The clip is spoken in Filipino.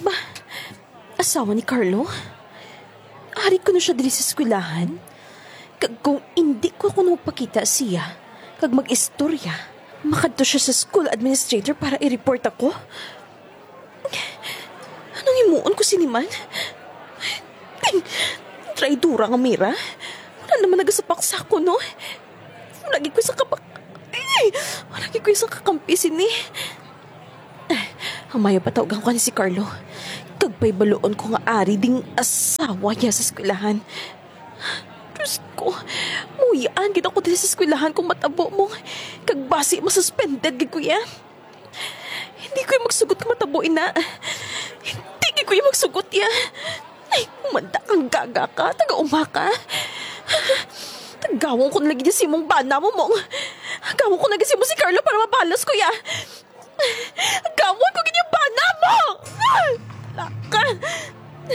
Ba, asawa ni Carlo? Hari ko na siya dili sa eskwelahan? Kag kung hindi ko kuno magpakita siya, kag mag-istorya, makadto siya sa school administrator para i-report ako? Anong imuon ko siniman? Traidura nga Mira. Wala naman nagasapak sa ako, no? Lagi ko sa Lagi ko sa kakampi sini. Amayo patawagan ko ni si Carlo. Kagpay baloon ko nga ari ding asawa niya sa eskwelahan. Diyos ko, muyaan kita ko din sa eskwelahan kung matabo mo. Kagbasi masuspended gid ko yan. Hindi ko yung magsugot ka matabo, ina. Hindi ko yung magsugot yan. Ay, umanda kang gaga ka, taga-uma ka. Tagawang ko na lagi niya si mong bana mo mong. Gawang ko na lagi si mo si Carlo para mapalas ko ya. Gawang ko ganyan